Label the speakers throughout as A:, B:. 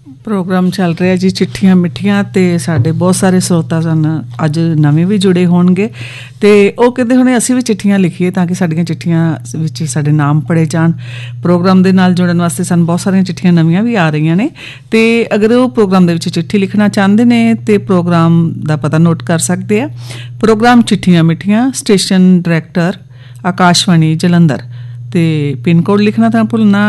A: Programme ਚੱਲ ਰਿਹਾ ਜੀ ਚਿੱਠੀਆਂ ਮਿੱਠੀਆਂ, ਅਤੇ ਸਾਡੇ ਬਹੁਤ ਸਾਰੇ ਸਰੋਤਾ ਸਨ ਅੱਜ ਨਵੇਂ ਵੀ ਜੁੜੇ ਹੋਣਗੇ, ਅਤੇ ਉਹ ਕਹਿੰਦੇ ਹੁਣੇ ਅਸੀਂ ਵੀ ਚਿੱਠੀਆਂ ਲਿਖੀਏ ਤਾਂ ਕਿ ਸਾਡੀਆਂ ਚਿੱਠੀਆਂ ਵਿੱਚ ਸਾਡੇ ਨਾਮ ਪੜ੍ਹੇ ਜਾਣ। ਪ੍ਰੋਗਰਾਮ ਦੇ ਨਾਲ ਜੁੜਨ ਵਾਸਤੇ ਸਾਨੂੰ ਬਹੁਤ ਸਾਰੀਆਂ ਚਿੱਠੀਆਂ ਨਵੀਆਂ ਵੀ ਆ ਰਹੀਆਂ ਨੇ, ਅਤੇ ਅਗਰ ਉਹ ਪ੍ਰੋਗਰਾਮ ਦੇ ਵਿੱਚ ਚਿੱਠੀ ਲਿਖਣਾ ਚਾਹੁੰਦੇ ਨੇ ਤਾਂ ਪ੍ਰੋਗਰਾਮ ਦਾ ਪਤਾ ਨੋਟ ਕਰ ਸਕਦੇ ਆ। ਪ੍ਰੋਗਰਾਮ ਚਿੱਠੀਆਂ ਮਿੱਠੀਆਂ, ਸਟੇਸ਼ਨ ਡਾਇਰੈਕਟਰ ਆਕਾਸ਼ਵਾਣੀ ਜਲੰਧਰ, ਅਤੇ ਪਿੰਨ ਕੋਡ ਲਿਖਣਾ ਤਾਂ ਭੁੱਲਣਾ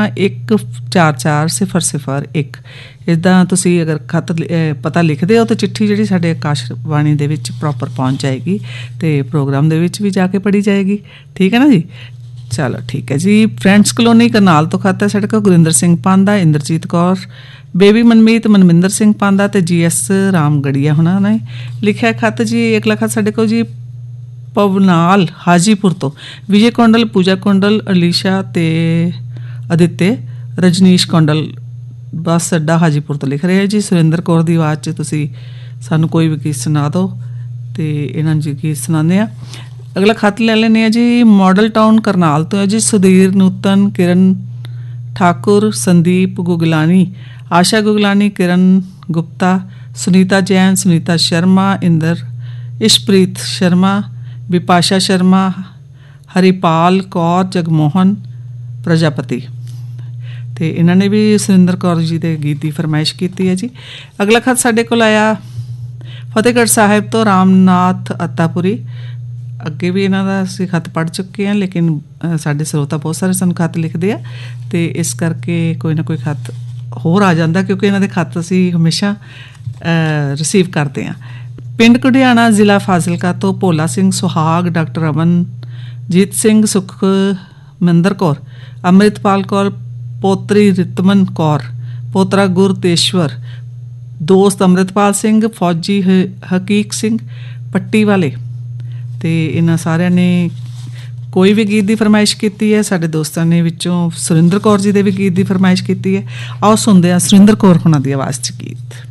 A: 144001। ਇੱਦਾਂ ਤੁਸੀਂ ਅਗਰ ਖਤ ਪਤਾ ਲਿਖਦੇ ਹੋ ਤਾਂ ਚਿੱਠੀ ਜਿਹੜੀ ਸਾਡੇ ਆਕਾਸ਼ਵਾਣੀ ਦੇ ਵਿੱਚ ਪ੍ਰੋਪਰ ਪਹੁੰਚ ਜਾਏਗੀ, ਅਤੇ ਪ੍ਰੋਗਰਾਮ ਦੇ ਵਿੱਚ ਵੀ ਜਾ ਕੇ ਪੜ੍ਹੀ ਜਾਏਗੀ। ਠੀਕ ਹੈ ਨਾ ਜੀ? ਚਲੋ ਠੀਕ ਹੈ ਜੀ। ਫਰੈਂਡਸ ਕਲੋਨੀ ਕਰਨਾਲ ਤੋਂ ਖਤ ਹੈ ਸਾਡੇ ਕੋਲ ਗੁਰਿੰਦਰ ਸਿੰਘ ਪਾਂਦਾ, ਇੰਦਰਜੀਤ ਕੌਰ, ਬੇਬੀ ਮਨਮੀਤ, ਮਨਮਿੰਦਰ ਸਿੰਘ ਪਾਂਦਾ ਅਤੇ GS ਰਾਮਗੜੀਆ ਹੁਣਾਂ ਨੇ ਲਿਖਿਆ ਖਤ ਜੀ। ਅਗਲਾ ਖਤ ਸਾਡੇ ਕੋਲ ਜੀ ਪਵਨਾਲ ਹਾਜੀਪੁਰ ਤੋਂ ਵਿਜੇ ਕੌਂਡਲ, ਪੂਜਾ ਕੌਂਡਲ, ਅਲੀਸ਼ਾ ਅਤੇ ਅਦਿੱਤੇ, ਰਜਨੀਸ਼ ਕੌਂਡਲ, ਬੱਸ ਅੱਡਾ ਹਾਜੀਪੁਰ ਤੋਂ ਲਿਖ ਰਹੇ ਜੀ। ਸੁਰਿੰਦਰ ਕੌਰ ਦੀ ਆਵਾਜ਼ 'ਚ ਤੁਸੀਂ ਸਾਨੂੰ ਕੋਈ ਵੀ ਗੀਤ ਸੁਣਾ ਦਿਓ ਅਤੇ ਇਹਨਾਂ ਨੂੰ ਜੀ ਗੀਤ ਸੁਣਾਉਂਦੇ ਹਾਂ। ਅਗਲਾ ਖਤ ਲੈ ਲੈਂਦੇ ਹਾਂ ਜੀ ਮਾਡਲ ਟਾਊਨ ਕਰਨਾਲ ਤੋਂ ਹੈ ਜੀ। ਸੁਧੀਰ, ਨੂਤਨ, ਕਿਰਨ ਠਾਕੁਰ, ਸੰਦੀਪ ਗੁਗਲਾਨੀ, ਆਸ਼ਾ ਗੁਗਲਾਨੀ, ਕਿਰਨ ਗੁਪਤਾ, ਸੁਨੀਤਾ ਜੈਨ, ਸੁਨੀਤਾ ਸ਼ਰਮਾ, ਇੰਦਰ, ਇਸ਼ਪ੍ਰੀਤ ਸ਼ਰਮਾ, ਵਿਪਾਸ਼ਾ ਸ਼ਰਮਾ, ਹਰੀਪਾਲ ਕੌਰ, ਜਗਮੋਹਨ ਪ੍ਰਜਾਪਤੀ, ਅਤੇ ਇਹਨਾਂ ਨੇ ਵੀ ਸੁਰਿੰਦਰ ਕੌਰ ਜੀ ਦੇ ਗੀਤ ਦੀ ਫਰਮਾਇਸ਼ ਕੀਤੀ ਹੈ ਜੀ। ਅਗਲਾ ਖਤ ਸਾਡੇ ਕੋਲ ਆਇਆ ਫਤਿਹਗੜ੍ਹ ਸਾਹਿਬ ਤੋਂ ਰਾਮਨਾਥ ਅੱਤਾਪੁਰੀ। ਅੱਗੇ ਵੀ ਇਹਨਾਂ ਦਾ ਅਸੀਂ ਖਤ ਪੜ੍ਹ ਚੁੱਕੇ ਹਾਂ, ਲੇਕਿਨ ਸਾਡੇ ਸਰੋਤਾ ਬਹੁਤ ਸਾਰੇ ਸਾਨੂੰ ਖਤ ਲਿਖਦੇ ਆ, ਅਤੇ ਇਸ ਕਰਕੇ ਕੋਈ ਨਾ ਕੋਈ ਖਤ ਹੋਰ ਆ ਜਾਂਦਾ, ਕਿਉਂਕਿ ਇਹਨਾਂ ਦੇ ਖਤ ਅਸੀਂ ਹਮੇਸ਼ਾ ਰਿਸੀਵ ਕਰਦੇ ਹਾਂ। ਪਿੰਡ ਕੁੜਿਆਣਾ, ਜ਼ਿਲ੍ਹਾ ਫਾਜ਼ਿਲਕਾ ਤੋਂ ਭੋਲਾ ਸਿੰਘ, ਸੁਹਾਗ, ਡਾਕਟਰ ਅਮਨਜੀਤ ਸਿੰਘ, ਸੁਖਮਿੰਦਰ ਕੌਰ, ਅੰਮ੍ਰਿਤਪਾਲ ਕੌਰ, ਪੋਤਰੀ ਰਿਤਮਨ ਕੌਰ, ਪੋਤਰਾ ਗੁਰਤੇਸ਼ਵਰ, ਦੋਸਤ ਅੰਮ੍ਰਿਤਪਾਲ ਸਿੰਘ, ਫੌਜੀ ਹਕੀਕ ਸਿੰਘ ਪੱਟੀ ਵਾਲੇ, ਅਤੇ ਇਹਨਾਂ ਸਾਰਿਆਂ ਨੇ ਕੋਈ ਵੀ ਗੀਤ ਦੀ ਫਰਮਾਇਸ਼ ਕੀਤੀ ਹੈ। ਸਾਡੇ ਦੋਸਤਾਂ ਨੇ ਵਿੱਚੋਂ ਸੁਰਿੰਦਰ ਕੌਰ ਜੀ ਦੇ ਵੀ ਗੀਤ ਦੀ ਫਰਮਾਇਸ਼ ਕੀਤੀ ਹੈ। ਆਓ ਸੁਣਦੇ ਹਾਂ ਸੁਰਿੰਦਰ ਕੌਰ ਹੁਣਾਂ ਦੀ ਆਵਾਜ਼ 'ਚ ਗੀਤ।